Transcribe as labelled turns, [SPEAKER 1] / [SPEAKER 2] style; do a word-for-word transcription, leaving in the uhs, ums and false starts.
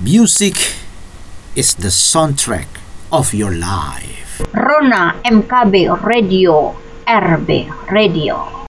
[SPEAKER 1] Music is the soundtrack of your life.
[SPEAKER 2] Rona M K B Radio, R B Radio.